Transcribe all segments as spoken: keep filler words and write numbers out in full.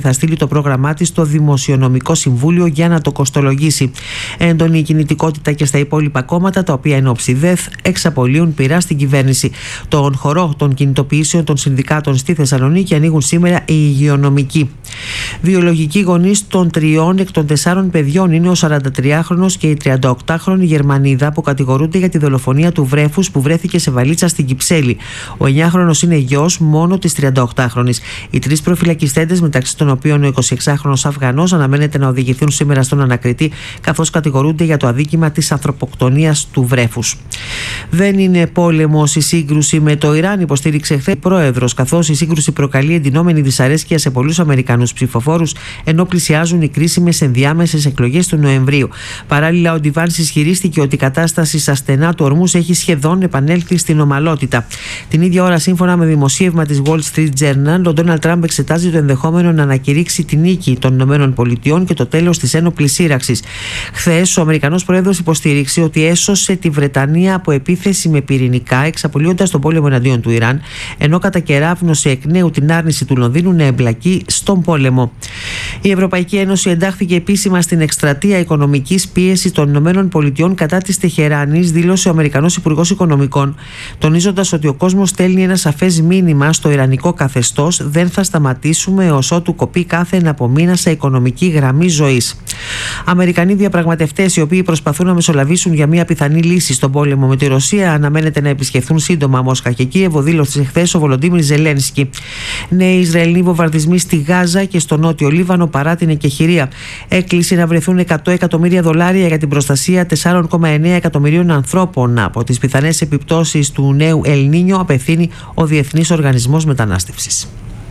θα στείλει το πρόγραμμά της στο Δημοσιονομικό Συμβούλιο για να το κοστολογήσει. Έντονη η κινητικότητα και στα υπόλοιπα κόμματα, τα οποία εν ώψη ΔΕΘ εξαπολύουν πειρά στην κυβέρνηση. Τον χορό των κινητοποιήσεων των συνδικάτων στη Θεσσαλονίκη ανοίγουν σήμερα οι υγειονομικοί. Βιολογικοί γονείς των τριών εκ των τεσσάρων παιδιών είναι ο σαραντατριάχρονος και η τριανταοκτάχρονη Γερμανίδα που κατηγορούνται για τη δολοφονία του βρέφους που βρέθηκε σε βαλίτσα στην Κυψέλη. Ο εννιάχρονος είναι γιος μόνο της τριανταοκτάχρονης. Οι τρεις προφυλακιστέντες, μεταξύ των οποίων ο εικοσιεξάχρονος Αφγανός, αναμένεται να οδηγηθούν σήμερα στον ανακριτή, καθώς κατηγορούνται για το αδίκημα της ανθρωποκτονίας του βρέφους. Δεν είναι πόλεμος η σύγκρουση με το Ιράν, υποστήριξε χθες η πρόεδρος, καθώς η σύγκρουση προκαλεί εντυνόμενη δυσαρέσκεια σε πολλούς Αμερικανούς ψηφοφόρους, ενώ πλησιάζουν οι κρίσιμες ενδιάμεσες εκλογές του Νοεμβρίου. Παράλληλα, ο Ντιβάνς ισχυρίστηκε ότι η κατάσταση στα στενά του ορμούς έχει σχεδόν επανέλθει στην ομαλότητα. Την ίδια ώρα, σύμφωνα με δημοσίευμα της Wall Street Journal, ο Ντόναλντ Τραμπ εξετάζει το ενδεχόμενο να ανακηρύξει τη νίκη των ΗΠΑ και το τέλος της ένοπλης σύραξης. Χθες, ο Αμερικανός πρόεδρος υποστήριξε ότι έσωσε τη Βρετανία από επίθεση με πυρηνικά, εξαπολύοντας τον πόλεμο εναντίον του Ιράν, ενώ κατακεράβνωσε εκ νέου την άρνηση του Λονδίνου να εμπλακεί στον πόλεμο. Η Ευρωπαϊκή Ένωση εντάχθηκε επίσημα στην εκστρατεία οικονομικής πίεσης των ΗΠΑ κατά της Τεχεράνης, δήλωσε ο Αμερικανός Υπουργός Οικονομικών, τονίζοντας ότι ο κόσμος στέλνει ένα σαφές μήνυμα στο ιρανικό καθεστώς: δεν θα σταματήσουμε έως ότου κοπεί κάθε εναπομείνασα οικονομική γραμμή ζωής. Αμερικανοί διαπραγματευτές, οι οποίοι προσπαθούν να μεσολαβήσουν για μια πιθανή λύση στον πόλεμο με τη Ρωσία, αναμένεται να επισκεφθούν σύντομα Μόσχα και Κίεβο, δήλωσε χθες ο Βολοντίμιρ Ζελένσκι. Νέοι Ισραηλοί βομβαρδισμοί στη Γάζα και στο νότιο Λίβανο παρά την εκεχηρία. Έκκληση να βρεθούν εκατό εκατομμύρια δολάρια για την προστασία τεσσάρων κόμμα εννέα εκατομμυρίων ανθρώπων από τις πιθανές επιπτώσεις του νέου Ελ Νίνιο, απευθύνει ο Διεθνής Οργανισμός Μετανάστευσης.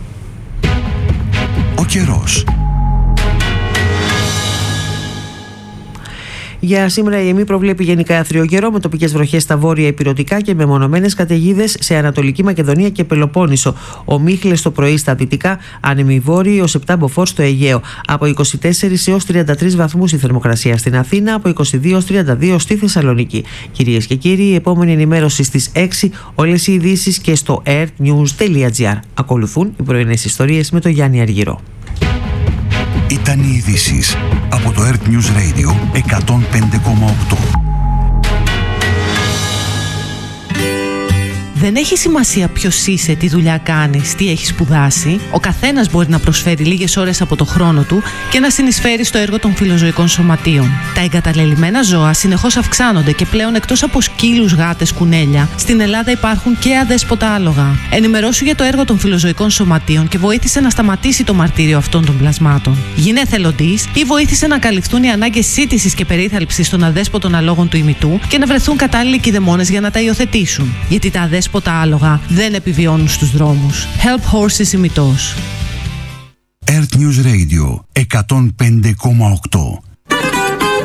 Ο καιρός. Για σήμερα η ΕΜΗ προβλέπει γενικά άθριο καιρό με τοπικές βροχές στα βόρεια ηπειρωτικά και μεμονωμένες καταιγίδες σε Ανατολική Μακεδονία και Πελοπόννησο. Ομίχλες το πρωί στα δυτικά, άνεμοι βόρειοι έως επτά μποφόρ στο Αιγαίο. Από είκοσι τέσσερις έως τριάντα τρεις βαθμούς η θερμοκρασία στην Αθήνα, από είκοσι δύο έως τριάντα δύο στη Θεσσαλονίκη. Κυρίες και κύριοι, η επόμενη ενημέρωση στις έξι, όλες οι ειδήσεις και στο airnews τελεία gr. Ακολουθούν οι πρωινές ιστορίες με τον Γιάννη Αργυρό. Ήταν οι ειδήσεις από το Earth News Radio εκατόν πέντε κόμμα οκτώ. Δεν έχει σημασία ποιος είσαι, τι δουλειά κάνεις, τι έχεις σπουδάσει. Ο καθένας μπορεί να προσφέρει λίγες ώρες από το χρόνο του και να συνεισφέρει στο έργο των φιλοζωικών σωματείων. Τα εγκαταλελειμμένα ζώα συνεχώς αυξάνονται και πλέον, εκτός από σκύλους, γάτες, κουνέλια, στην Ελλάδα υπάρχουν και αδέσποτα άλογα. Ενημερώσου για το έργο των φιλοζωικών σωματείων και βοήθησε να σταματήσει το μαρτύριο αυτών των πλασμάτων. Γίνε εθελοντής ή βοήθησε να καλυφθούν οι ανάγκες σύτησης και περίθαλψης των αδέσποτων αλόγων του ημιτού και να βρεθούν κατάλληλοι κηδεμόνες για να τα υιοθετήσουν. Γιατί τα αδέσποτα τα άλογα δεν επιβιώνουν στους δρόμους. Help Horses ημιτός. Earth News Radio εκατόν πέντε κόμμα οκτώ.